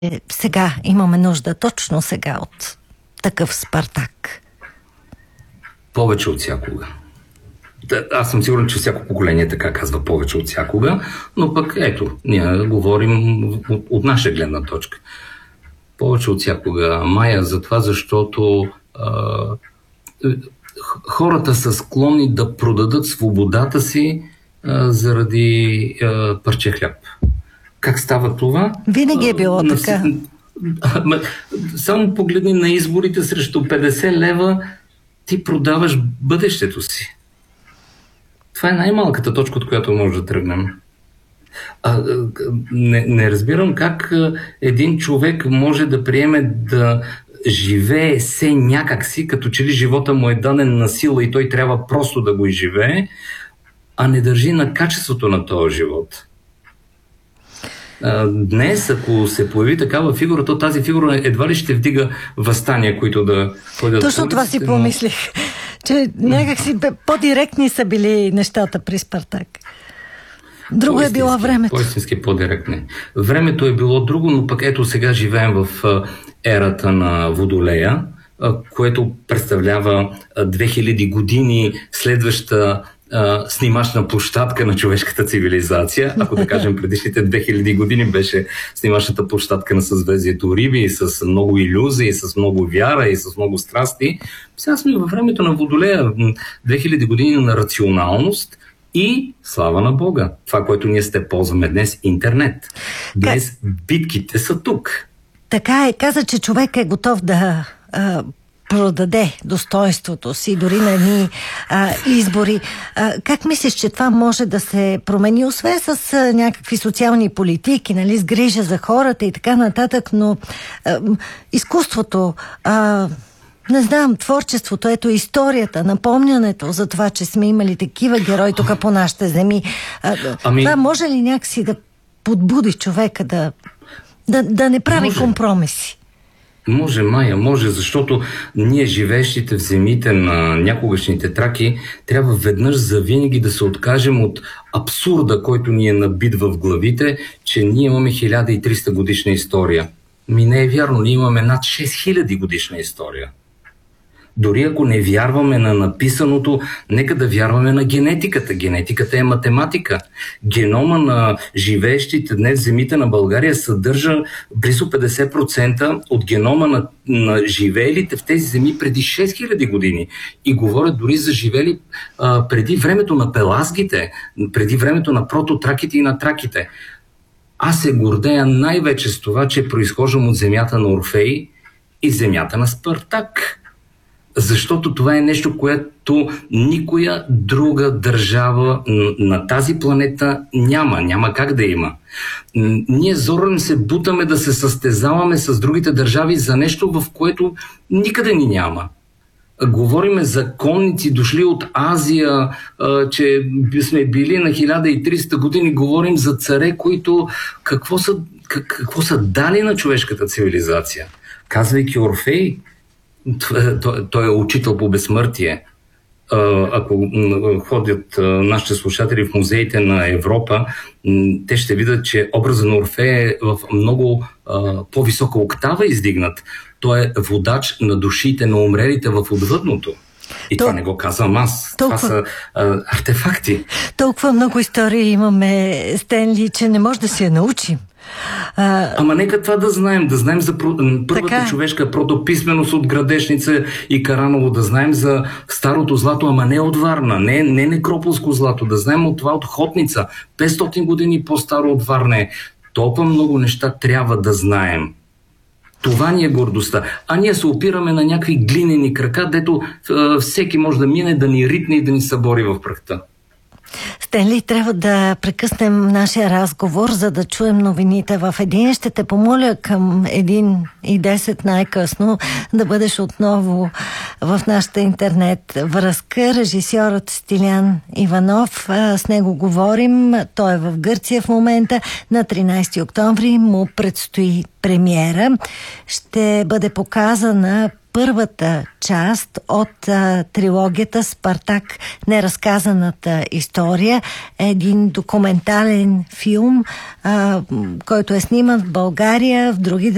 сега имаме нужда, точно сега, от такъв Спартак? Повече от всякога. Аз съм сигурен, че всяко поколение така казва, повече от всякога, но пък ето, ние говорим от наша гледна точка. Повече от всякога, Майя, за това, защото хората са склонни да продадат свободата си заради парче хляб. Как става това? Винаги е било така. Само погледни на изборите, срещу 50 лева ти продаваш бъдещето си. Това е най-малката точка, от която може да тръгнем. Не разбирам как един човек може да приеме да живее се някакси, като че ли живота му е даден на сила и той трябва просто да го изживее, а не държи на качеството на този живот. Днес, ако се появи такава фигура, то тази фигура едва ли ще вдига въстания, които да ходят. Точно това си помислих, че някакси по-директни са били нещата при Спартак. Друго е било времето. По-истински по-директни. Времето е било друго, но пък ето сега живеем в ерата на Водолея, което представлява 2000 години следваща снимачна площадка на човешката цивилизация. Ако да кажем, предишните 2000 години беше снимачната площадка на съзвездието Риби, с много илюзии, с много вяра и с много страсти. Сега сме във времето на Водолея, 2000 години на рационалност и слава на Бога. Това, което ние сте ползваме днес, интернет. Днес битките са тук. Така е. Каза, че човек е готов да продаде достоинството си, дори на едни избори. Как мислиш, че това може да се промени, освен с някакви социални политики, нали, с грижа за хората и така нататък, но изкуството, не знам, творчеството, ето историята, напомнянето за това, че сме имали такива герои тук по нашите земи. Това може ли някакси да подбуди човека да не прави компромиси? Може, Майя, може, защото ние, живеещите в земите на някогашните траки, трябва веднъж завинаги да се откажем от абсурда, който ни е набит в главите, че ние имаме 1300 годишна история. Не е вярно, ние имаме над 6000 годишна история. Дори ако не вярваме на написаното, нека да вярваме на генетиката. Генетиката е математика. Генома на живеещите днес в земите на България съдържа близо 50% от генома на живеелите в тези земи преди 6000 години. И говорят дори за живели преди времето на пелазгите, преди времето на прототраките и на траките. Аз се гордея най-вече с това, че произхождам от земята на Орфей и земята на Спартак. Защото това е нещо, което никоя друга държава на тази планета няма как да има. Ние зорно се бутаме да се състезаваме с другите държави за нещо, в което никъде ни няма. Говориме за конници, дошли от Азия, че сме били на 1300 години, говорим за царе, които какво са дали на човешката цивилизация. Казвайки Орфей, той е учител по безсмъртие. Ако ходят нашите слушатели в музеите на Европа, те ще видят, че образът на Орфея е в много по-висока октава издигнат. Той е водач на душите на умрелите в отвъдното. И това не го казвам аз. Това са артефакти. Толкова много истории имаме, Стенли, че не може да си я научим. Ама нека това да знаем за първата човешка протописменост от Градешница и Караново, да знаем за старото злато, ама не от Варна, не некрополско злато, да знаем от това от Хотница, 500 години по-старо от Варна. Толкова много неща трябва да знаем. Това ни е гордостта. А ние се опираме на някакви глинени крака, дето всеки може да мине, да ни ритне и да ни събори в прахта. Стенли, трябва да прекъснем нашия разговор, за да чуем новините в един. Ще те помоля към 1:10 най-късно да бъдеш отново в нашата интернет връзка. Режисьорът Стилян Иванов, с него говорим. Той е в Гърция в момента. На 13 октомври му предстои премиера. Ще бъде показана първата част от трилогията Спартак, неразказаната история. Един документален филм, който е сниман в България, в други